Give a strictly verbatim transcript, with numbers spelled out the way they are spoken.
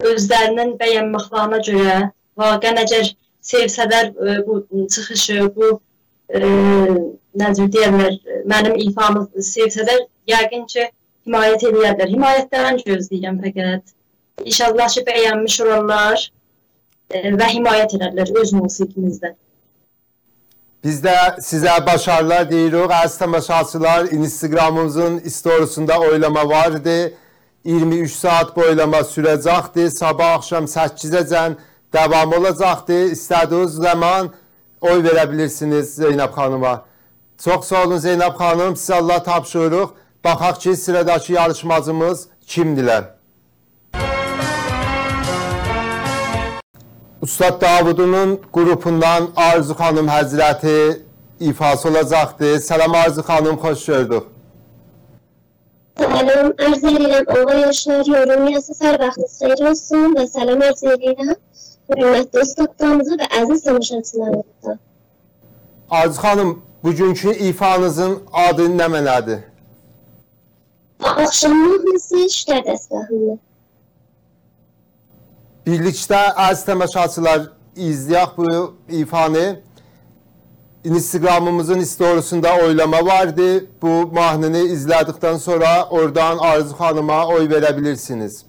özlərinin bəyənməklərinə görə vaqən əgər sevsələr bu çıxışı, bu necə deyirlər, mənim ifamı sevsələr, yəqin ki, himayət edərlər. Himayətlərini gözləyirəm fəqət. İnşallah ki, bəyənmiş olarlar və himayət edərlər öz musiqimizdən. Biz də sizə başarılar deyirik. Əziz tamaşaçılar, Instagramımızın storiesunda oylama vardı. iyirmi üç saat bu oylama sürəcəkdir. Sabah axşam səkkizəcən devam olacaqdır. İstədiyiniz zaman oy verə bilirsiniz Zeynəb xanıma. Çox sağ olun Zeynəb xanım. Sizə Allah tapşırırıq. Baxaq ki, sıradakı yarışmacımız kimdilər? Ustad Davudunun qrupundan Arzu xanım həzrəti ifası olacaqdır. Salam Arzu xanım, xoş gördük. Salam, arz edirəm, oğa yaşlar, yorum yazı, hər vaxtınız xeyir olsun və salam arz edirəm. Hürmətli ustadlarımıza və əziz tamaşaçılarımıza. Arzu xanım, bugünkü ifanızın adı nə mənadır? Axşamlıq misi işlər dəstəhini. Birlikdə əziz tamaşaçılar izləyək bu ifanı. Instagramımızın storiesunda oylama vardı. Bu mahnını izlədikdən sonra oradan Arzu xanıma oy verə bilirsiniz.